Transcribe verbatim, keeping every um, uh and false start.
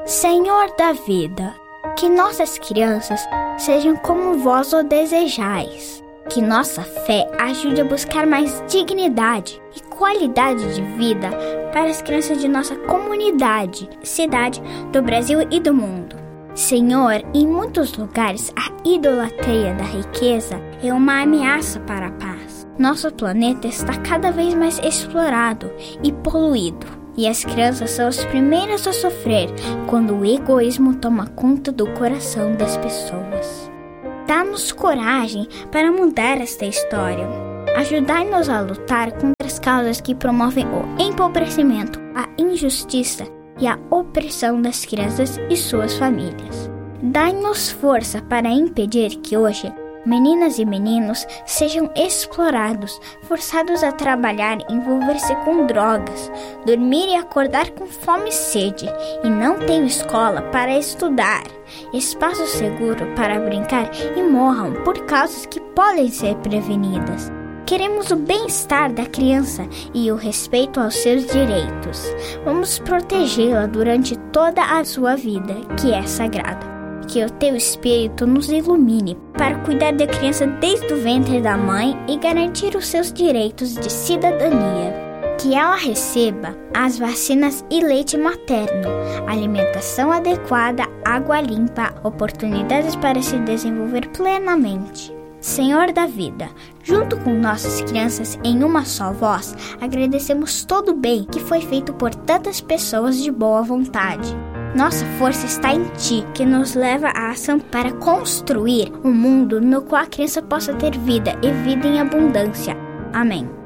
Senhor da vida, que nossas crianças sejam como vós o desejais. Que nossa fé ajude a buscar mais dignidade e qualidade de vida para as crianças de nossa comunidade, cidade, do Brasil e do mundo. Senhor, em muitos lugares a idolatria da riqueza é uma ameaça para a paz. Nosso planeta está cada vez mais explorado e poluído, e as crianças são as primeiras a sofrer quando o egoísmo toma conta do coração das pessoas. Dá-nos coragem para mudar esta história. Ajudai-nos a lutar contra as causas que promovem o empobrecimento, a injustiça e a opressão das crianças e suas famílias. Dai-nos força para impedir que hoje meninas e meninos sejam explorados, forçados a trabalhar e envolver-se com drogas, dormir e acordar com fome e sede, e não tenham escola para estudar, espaço seguro para brincar e morram por causas que podem ser prevenidas. Queremos o bem-estar da criança e o respeito aos seus direitos. Vamos protegê-la durante toda a sua vida, que é sagrada. Que o teu Espírito nos ilumine para cuidar da criança desde o ventre da mãe e garantir os seus direitos de cidadania. Que ela receba as vacinas e leite materno, alimentação adequada, água limpa, oportunidades para se desenvolver plenamente. Senhor da vida, junto com nossas crianças em uma só voz, agradecemos todo o bem que foi feito por tantas pessoas de boa vontade. Nossa força está em Ti, que nos leva à ação para construir um mundo no qual a criança possa ter vida e vida em abundância. Amém.